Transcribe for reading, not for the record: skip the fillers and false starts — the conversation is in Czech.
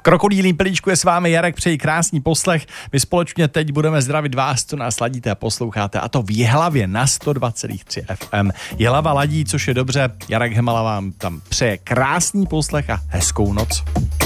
Krokodýlím pelíčku je s vámi Jarek, přeji krásný poslech. My společně teď budeme zdravit vás, co nás ladíte a posloucháte, a to v Jihlavě na 102,3 FM. Jihlava ladí, což je dobře. Jarek Hemala vám tam přeje krásný poslech a hezkou noc.